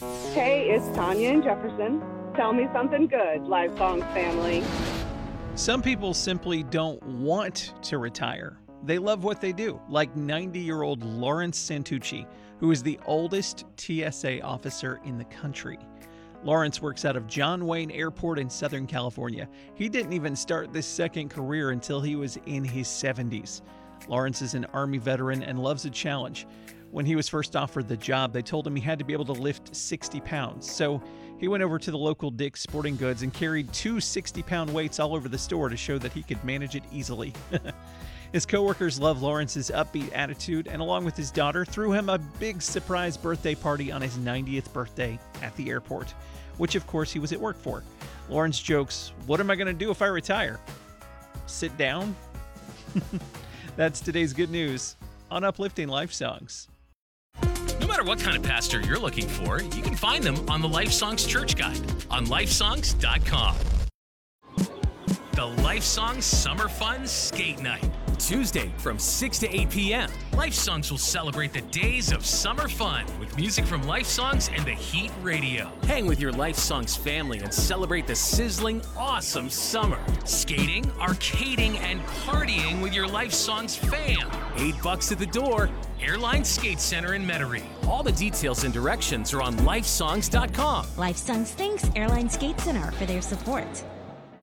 Hey, it's Tanya and Jefferson. Tell me something good, Live Songs family. Some people simply don't want to retire. They love what they do, like 90-year-old Lawrence Santucci, who is the oldest TSA officer in the country. Lawrence works out of John Wayne Airport in Southern California. He didn't even start this second career until he was in his 70s. Lawrence is an Army veteran and loves a challenge. When he was first offered the job, they told him he had to be able to lift 60 pounds. So he went over to the local Dick's Sporting Goods and carried two 60-pound weights all over the store to show that he could manage it easily. His coworkers love Lawrence's upbeat attitude, and along with his daughter, threw him a big surprise birthday party on his 90th birthday at the airport, which of course he was at work for. Lawrence jokes, "What am I going to do if I retire? Sit down?" That's today's good news on Uplifting Life Songs. No matter what kind of pastor you're looking for, you can find them on the Life Songs Church Guide on lifesongs.com. The Life Songs Summer Fun Skate Night. Tuesday from 6 to 8 p.m. Life Songs will celebrate the days of summer fun with music from Life Songs and the Heat Radio. Hang with your Life Songs family and celebrate the sizzling, awesome summer. Skating, arcading, and partying with your Life Songs fam. $8 at the door. Airline Skate Center in Metairie. All the details and directions are on lifesongs.com. Life Songs thanks Airline Skate Center for their support.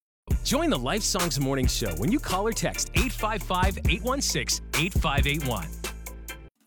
Join the Life Songs Morning Show when you call or text 855-816-8581.